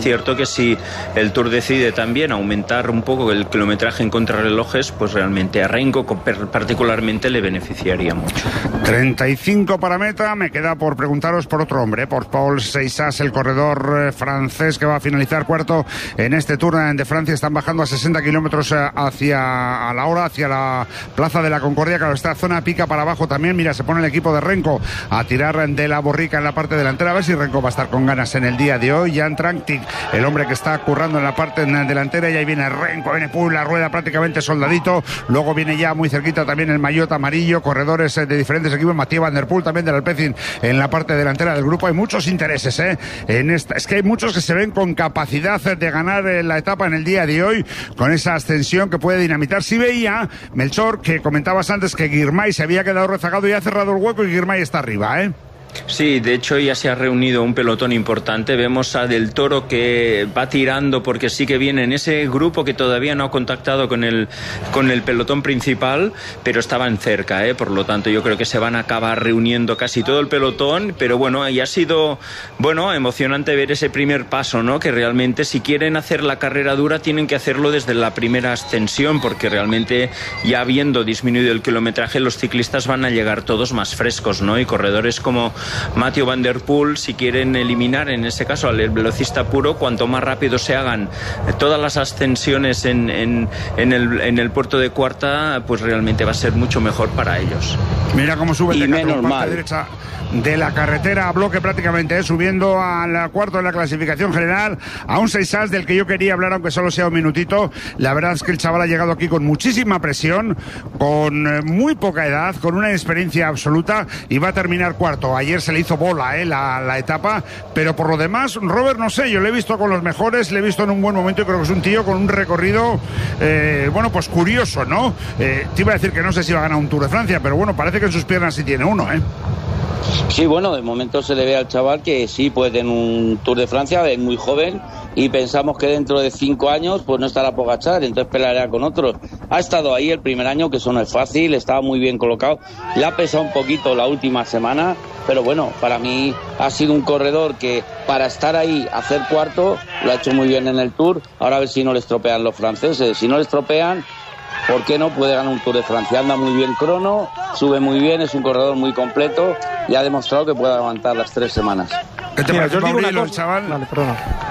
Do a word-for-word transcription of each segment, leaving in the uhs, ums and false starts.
cierto que si el Tour decide también aumentar un poco el kilometraje en contrarrelojes, pues realmente a Renko particularmente le beneficiaría mucho. treinta y cinco para meta. Me queda por preguntaros por otro hombre, por Paul Seixas, el corredor francés que va a finalizar cuarto en este Tour de Francia. Están bajando a sesenta kilómetros hacia a la hora, hacia la Plaza de la Concordia. Claro, esta zona pica para abajo también. Mira, se pone el equipo de Renko a tirar de la borrica en la parte delantera. A ver si Renko va a estar con ganas en el día de hoy. Jan Tratnik, el hombre que está currando en la parte delantera, y ahí viene Renko, viene Puy, la rueda prácticamente soldadito. Luego viene ya muy cerquita también el maillot amarillo, corredores de diferentes equipos. Mathieu Van Der Poel también del Alpecin en la parte delantera del grupo. Hay muchos intereses, ¿eh? En esta, es que hay muchos que se ven con capacidad de ganar la etapa en el día de hoy, con esa ascensión que puede dinamitar. Si veía, Melchor, que comentabas antes que Girmay se había quedado rezagado y ha cerrado el hueco, y Girmay está arriba, ¿eh? Sí, de hecho ya se ha reunido un pelotón importante. Vemos a Del Toro que va tirando porque sí que viene en ese grupo que todavía no ha contactado con el, con el pelotón principal, pero estaban cerca, ¿eh? Por lo tanto yo creo que se van a acabar reuniendo casi todo el pelotón. Pero bueno, y ha sido bueno, emocionante ver ese primer paso, ¿no? Que realmente si quieren hacer la carrera dura tienen que hacerlo desde la primera ascensión, porque realmente ya habiendo disminuido el kilometraje los ciclistas van a llegar todos más frescos, ¿no? Y corredores como Mathieu Van Der Poel, si quieren eliminar en ese caso al velocista puro, cuanto más rápido se hagan todas las ascensiones en, en, en, el, en el puerto de Cuarta, pues realmente va a ser mucho mejor para ellos. Mira cómo sube el Decathlon, parte derecha de la carretera a bloque prácticamente, ¿eh? Subiendo al cuarto de la clasificación general, a un Seixas del que yo quería hablar, aunque solo sea un minutito. La verdad es que el chaval ha llegado aquí con muchísima presión, con eh, muy poca edad, con una experiencia absoluta, y va a terminar cuarto. Ayer se le hizo bola, ¿eh? la, la etapa, pero por lo demás, Robert, no sé, yo le he visto con los mejores, le he visto en un buen momento, y creo que es un tío con un recorrido eh, bueno, pues curioso, ¿no? Eh, te iba a decir que no sé si va a ganar un Tour de Francia, pero bueno, parece que en sus piernas sí tiene uno, ¿eh? Sí, bueno, de momento se le ve al chaval que sí puede tener un Tour de Francia, es muy joven, y pensamos que dentro de cinco años pues no estará Pogačar, entonces peleará con otros. Ha estado ahí el primer año, que eso no es fácil, estaba muy bien colocado, le ha pesado un poquito la última semana, pero bueno, para mí ha sido un corredor que para estar ahí, hacer cuarto, lo ha hecho muy bien en el Tour. Ahora a ver si no le estropean los franceses. Si no le estropean, ¿por qué no? Puede ganar un Tour de Francia. Anda muy bien crono, sube muy bien, es un corredor muy completo y ha demostrado que puede aguantar las tres semanas. ¿Qué te parece, Mauri, el chaval? Vale, perdona.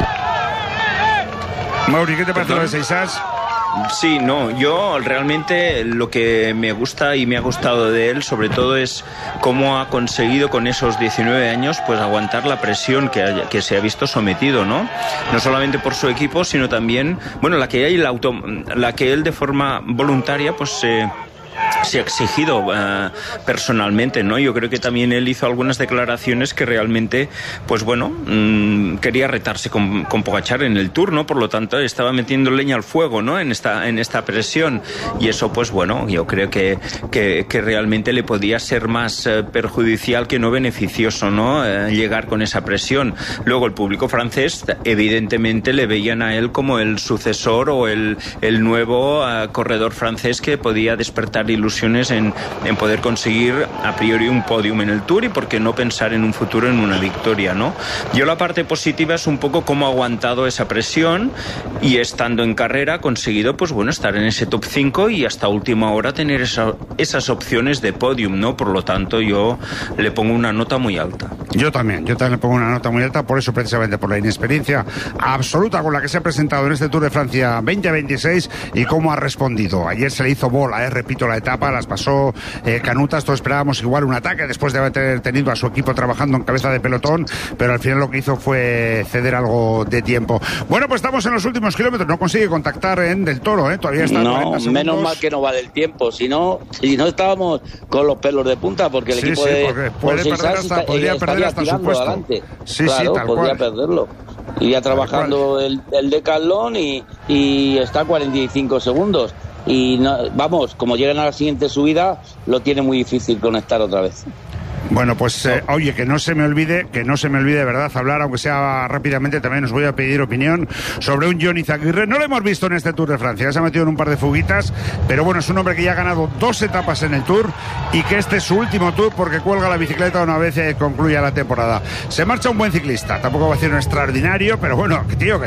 Mauri, ¿qué te parece lo de Seixas? Sí, no, yo realmente lo que me gusta y me ha gustado de él sobre todo es cómo ha conseguido con esos diecinueve años pues aguantar la presión que, haya, que se ha visto sometido, ¿no? No solamente por su equipo, sino también, bueno, la que hay, la, auto, la que él de forma voluntaria pues se... Eh, se ha exigido uh, personalmente, ¿no? Yo creo que también él hizo algunas declaraciones que realmente, pues bueno, mmm, quería retarse con, con Pogačar en el Tour, ¿no? Por lo tanto, estaba metiendo leña al fuego, ¿no? En esta, en esta presión. Y eso, pues bueno, yo creo que, que, que realmente le podía ser más uh, perjudicial que no beneficioso, ¿no? Uh, llegar con esa presión. Luego, el público francés, evidentemente, le veían a él como el sucesor o el, el nuevo uh, corredor francés que podía despertar ilusiones en, en poder conseguir a priori un podium en el Tour y por qué no pensar en un futuro en una victoria, ¿no? Yo la parte positiva es un poco cómo ha aguantado esa presión y estando en carrera ha conseguido pues bueno estar en ese top cinco y hasta última hora tener esa, esas opciones de podium, ¿no? Por lo tanto yo le pongo una nota muy alta. Yo también, yo también le pongo una nota muy alta por eso, precisamente por la inexperiencia absoluta con la que se ha presentado en este Tour de Francia veinte veintiséis y cómo ha respondido. Ayer se le hizo bola, eh, repito, la etapa, las pasó eh, canutas, todos esperábamos igual un ataque después de haber tenido a su equipo trabajando en cabeza de pelotón, pero al final lo que hizo fue ceder algo de tiempo. Bueno, pues estamos en los últimos kilómetros, no consigue contactar en Del Toro, ¿eh? Todavía está no, menos mal que no va del tiempo, si no, si no estábamos con los pelos de punta, porque el sí, equipo sí, de puede perder hasta, está, podría perder hasta su puesto. Adelante. Sí, claro, sí, tal podría cual. perderlo. Iría trabajando el, el Decathlon y, y está a cuarenta y cinco segundos. Y no, vamos, como llegan a la siguiente subida, lo tiene muy difícil conectar otra vez. Bueno, pues eh, oye, que no se me olvide, que no se me olvide de verdad hablar, aunque sea rápidamente, también os voy a pedir opinión sobre un Johnny Zaguirre. No lo hemos visto en este Tour de Francia, se ha metido en un par de fuguitas, pero bueno, es un hombre que ya ha ganado dos etapas en el Tour y que este es su último Tour porque cuelga la bicicleta una vez eh, concluya la temporada. Se marcha un buen ciclista, tampoco va a ser un extraordinario, pero bueno, tío, que